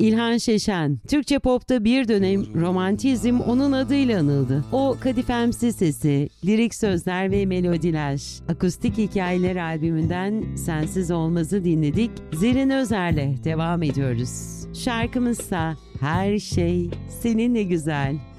İlhan Şeşen. Türkçe popta bir dönem romantizm onun adıyla anıldı. O kadifemsi sesi, lirik sözler ve melodiler. Akustik Hikayeler albümünden Sensiz Olmaz'ı dinledik. Zerrin Özer'le devam ediyoruz. Şarkımızsa Her Şey Seninle Güzel.